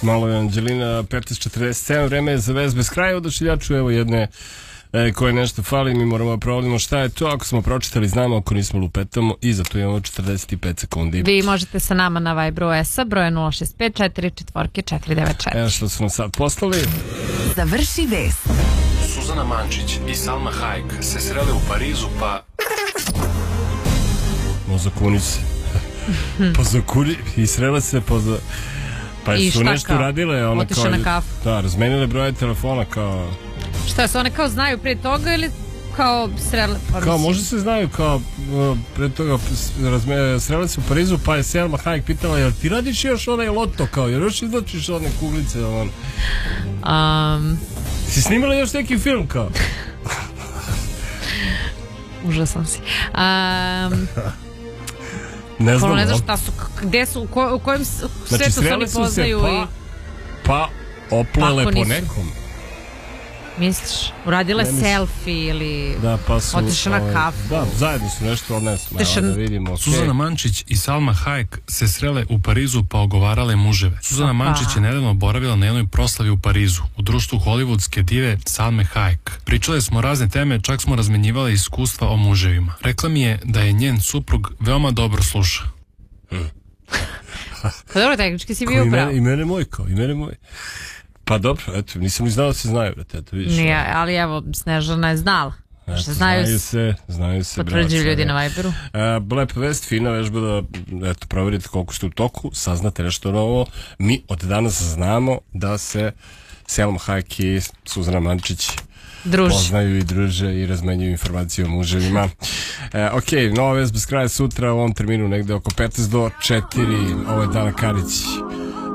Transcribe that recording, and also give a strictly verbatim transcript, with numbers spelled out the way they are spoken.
Malo je Anđelina, petnaest četrdeset sedam, vreme je za vez bez kraja. Odašiljaču, evo jedne e, koje nešto fali, mi moramo da provodimo šta je to. Ako smo pročitali, znamo, ako nismo lupetamo i zato imamo četrdeset pet sekundi. Vi možete sa nama na Viberu S A, broje nula šest pet četiri četiri četiri devet četiri. Evo što su nam sad poslali. Završi vest. Suzana Mančić i Salma Hayek se srele u Parizu pa... Mozakunice. Pozakuni i srele se poza... Pa I su šta nešto kao? radile, ona Otiše kao... na kafu. Da, razmenile broje telefona kao... Šta, se one kao znaju prije toga ili kao srele? Pa Kao mislim. možda se znaju kao uh, pre toga razme, srele se u Parizu, pa je Selma Hayek pitala, jel ti radiš još onaj loto kao, jer još izlačiš one kuglice on. Um, Si snimala još neki film kao? Užasan si. Um, Ne znam, ne znam no? šta su, gde su, u, ko, u kojem svetu Znači, se oni srele su se poznaju pa, i... pa oplele Tako po nisu. nekom. Misliš? Uradile Ne mislim. selfie ili Da, pa su... otiše na ovaj, kafu. Da, zajedno su nešto, ali ne znam, Otiše- evo da vidimo. Okay. Suzana Mančić i Salma Hayek se srele u Parizu pa ogovarale muževe. Suzana Opa. Mančić je nedavno boravila na jednoj proslavi u Parizu u društvu hollywoodske dive Salme Hayek. Pričale smo razne teme, čak smo razmenjivali iskustva o muževima. Rekla mi je da je njen suprug veoma dobro sluša. Pa dobro, tehnički si Kao bio i pravo. mene, i mene moj, kao i mene moj. Pa dobro, eto, nisam ni znao da se znaju, brate, eto, vidiš. Nije, ali evo, Snežana je znala. Eto, Što znaju, znaju se, znaju se. potvrđuju braća, ljudi ne. na Viberu. Uh, lepa vest, fina vežba da eto, proverite koliko ste u toku, saznate nešto novo. Mi od danas znamo da se Selma Hayek i Suzana Mančić Druži. poznaju i druže i razmenjuju informacije o muževima. E, ok, nova vest bez kraja sutra u ovom terminu negde oko petnaest do četiri. Ovo je Dana Karić.